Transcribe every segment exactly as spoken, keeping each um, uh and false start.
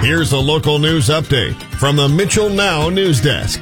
Here's a local news update from the Mitchell Now News Desk.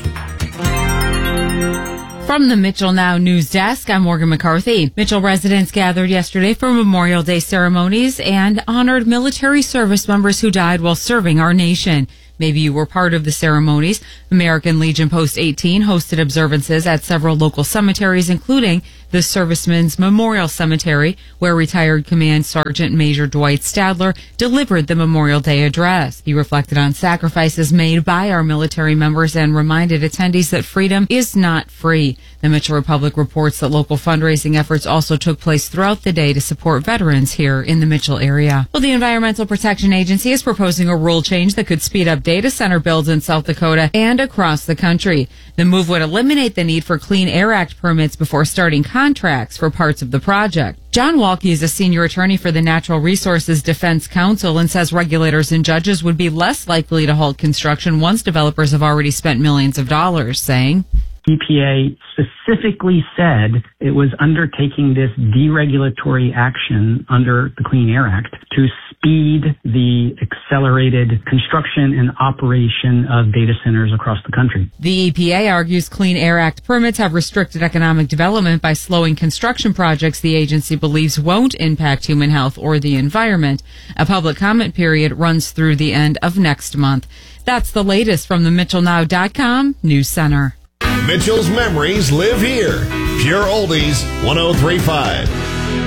From the Mitchell Now News Desk, I'm Morgan McCarthy. Mitchell residents gathered yesterday for Memorial Day ceremonies and honored military service members who died while serving our nation. Maybe you were part of the ceremonies. American Legion Post eighteen hosted observances at several local cemeteries, including the Servicemen's Memorial Cemetery, where retired Command Sergeant Major Dwight Stadler delivered the Memorial Day address. He reflected on sacrifices made by our military members and reminded attendees that freedom is not free. The Mitchell Republic reports that local fundraising efforts also took place throughout the day to support veterans here in the Mitchell area. Well, the Environmental Protection Agency is proposing a rule change that could speed up data center builds in South Dakota and across the country. The move would eliminate the need for Clean Air Act permits before starting contracts for parts of the project. John Walke is a senior attorney for the Natural Resources Defense Council and says regulators and judges would be less likely to halt construction once developers have already spent millions of dollars, saying E P A specifically said it was undertaking this deregulatory action under the Clean Air Act to speed the accelerated construction and operation of data centers across the country. The E P A argues Clean Air Act permits have restricted economic development by slowing construction projects the agency believes won't impact human health or the environment. A public comment period runs through the end of next month. That's the latest from the Mitchell Now dot com News Center. Mitchell's memories live here. Pure Oldies, one oh three point five.